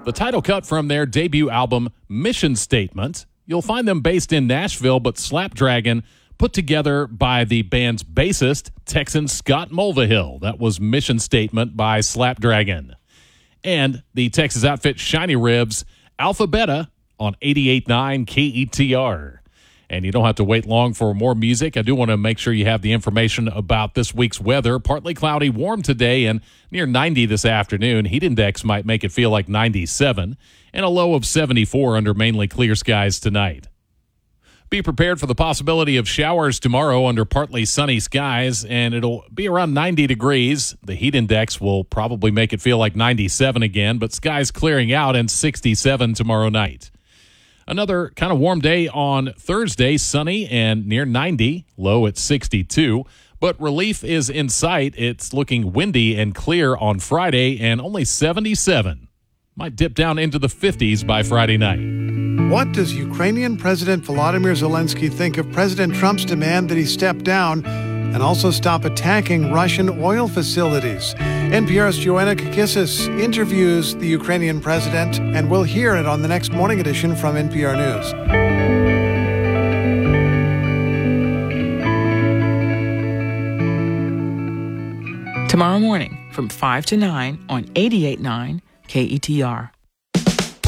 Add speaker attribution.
Speaker 1: the title cut from their debut album, Mission Statement. You'll find them based in Nashville, but Slapdragon put together by the band's bassist, Texan Scott Mulvihill. That was Mission Statement by Slapdragon. And the Texas outfit Shiny Ribs, Alpha Beta on 88.9 KETR. And you don't have to wait long for more music. I do want to make sure you have the information about this week's weather. Partly cloudy, warm today, and near 90 this afternoon. Heat index might make it feel like 97, and a low of 74 under mainly clear skies tonight. Be prepared for the possibility of showers tomorrow under partly sunny skies, and it'll be around 90 degrees. The heat index will probably make it feel like 97 again, but skies clearing out and 67 tomorrow night. Another kind of warm day on Thursday, sunny and near 90, low at 62. But relief is in sight. It's looking windy and clear on Friday and only 77. Might dip down into the 50s by Friday night.
Speaker 2: What does Ukrainian President Volodymyr Zelensky think of President Trump's demand that he step down and also stop attacking Russian oil facilities? NPR's Joanna Kakissis interviews the Ukrainian president, and we'll hear it on the next morning edition from NPR News.
Speaker 3: Tomorrow morning from 5 to 9 on 88.9 KETR.